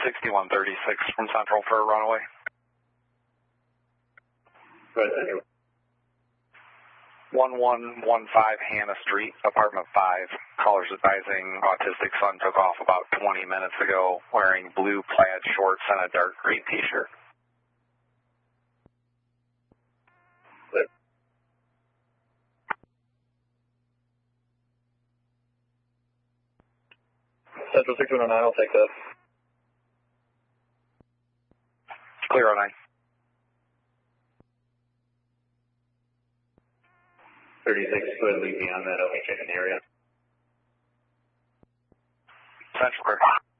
6136 from Central for a runaway. Go ahead, anyway. 1115 Hannah Street, apartment 5. Callers advising autistic son took off about 20 minutes ago wearing blue plaid shorts and a dark green t-shirt. Central 6109, I'll take that. Clear on 9. 36, go ahead and leave me on that. I'll be checking the area. Central clear.